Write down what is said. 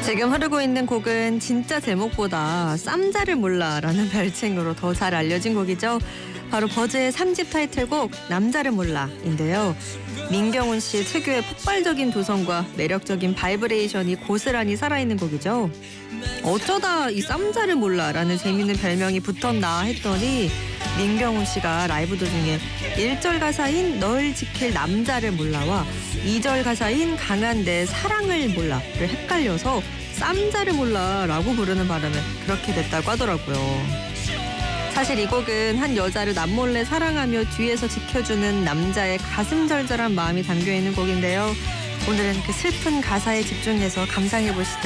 지금 흐르고 있는 곡은 진짜 제목보다 쌈자를 몰라라는 별칭으로 더 잘 알려진 곡이죠. 바로 버즈의 3집 타이틀곡 남자를 몰라인데요. 민경훈 씨 특유의 폭발적인 도성과 매력적인 바이브레이션이 고스란히 살아있는 곡이죠. 어쩌다 이 쌈자를 몰라라는 재밌는 별명이 붙었나 했더니 민경훈 씨가 라이브 도중에 1절 가사인 널 지킬 남자를 몰라와 2절 가사인 강한 내 사랑을 몰라를 헷갈려서 쌈자를 몰라라고 부르는 바람에 그렇게 됐다고 하더라고요. 사실 이 곡은 한 여자를 남몰래 사랑하며 뒤에서 지켜주는 남자의 가슴 절절한 마음이 담겨있는 곡인데요. 오늘은 그 슬픈 가사에 집중해서 감상해보시죠.